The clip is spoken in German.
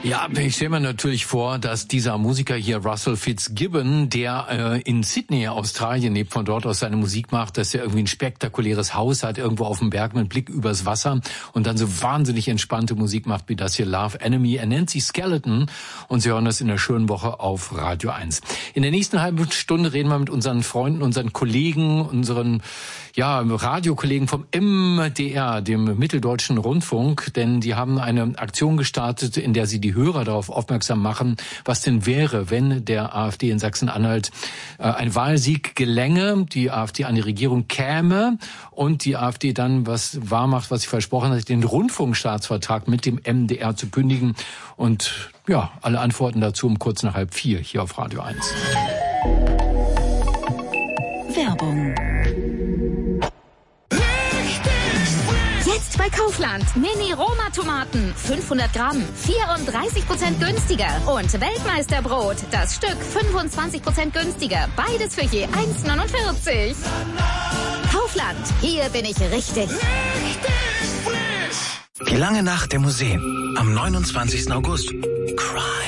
Ja, ich stelle mir natürlich vor, dass dieser Musiker hier, Russell Fitzgibbon, der in Sydney, Australien lebt, von dort aus seine Musik macht, dass er irgendwie ein spektakuläres Haus hat, irgendwo auf dem Berg mit Blick übers Wasser und dann so wahnsinnig entspannte Musik macht, wie das hier, Love Enemy. Er nennt sich Skeleton und Sie hören das in der schönen Woche auf Radio 1. In der nächsten halben Stunde reden wir mit unseren Freunden, unseren Kollegen, unseren Radiokollegen vom MDR, dem Mitteldeutschen Rundfunk, denn die haben eine Aktion gestartet, in der sie die Hörer darauf aufmerksam machen, was denn wäre, wenn der AfD in Sachsen-Anhalt ein Wahlsieg gelänge, die AfD an die Regierung käme und die AfD dann was wahrmacht, was sie versprochen hat, den Rundfunkstaatsvertrag mit dem MDR zu kündigen. Und ja, alle Antworten dazu um kurz nach 3:30 hier auf Radio 1. Werbung. Jetzt bei Kaufland. Mini-Roma-Tomaten. 500 Gramm. 34% günstiger. Und Weltmeisterbrot. Das Stück 25% günstiger. Beides für je 1,49. Kaufland. Hier bin ich richtig. Die lange Nacht der Museen. Am 29. August. Cry.